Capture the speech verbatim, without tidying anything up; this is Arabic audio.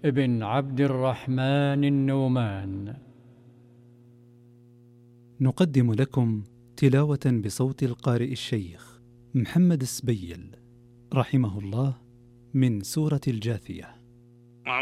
بن عبد الرحمن النومان. نقدم لكم تلاوة بصوت القارئ الشيخ محمد السبيل رحمه الله من سورة الجاثية.